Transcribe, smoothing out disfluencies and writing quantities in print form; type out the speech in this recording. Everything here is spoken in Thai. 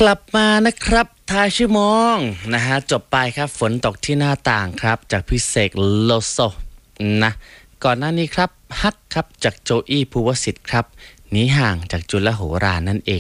กลับมานะครับท้ายชั่วโมงนะฮะจบไปครับฝนตกที่หน้าต่างครับจากพิเศษโลโซนะก่อนหน้านี้ครับฮักครับจากโจอี้ภูวสิทธิ์ครับหนีห่างจากจุลโหรานั่นเอง